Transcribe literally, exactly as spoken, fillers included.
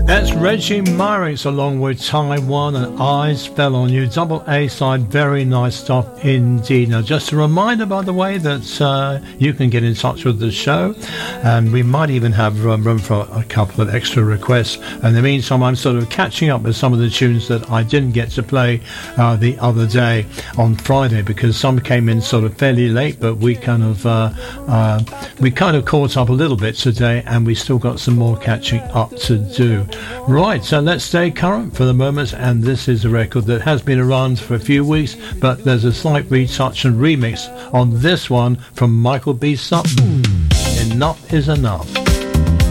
That's Reggie Myrick along with Taiwan and Eyes Fell on You. Double A side, very nice stuff indeed. Now, just a reminder, by the way, that uh, you can get in touch with the show, and we might even have um, room for a couple of extra requests. In the meantime, I'm sort of catching up with some of the tunes that I didn't get to play uh, the other day on Friday, because some came in sort of fairly late, but we kind of uh, uh, we kind of caught up a little bit today, and we still got some more catching up to do. Right, so let's stay current for the moment, and this is a record that has been around for a few weeks, but there's a slight retouch and remix on this one from Michael B. Sutton. Enough is Enough.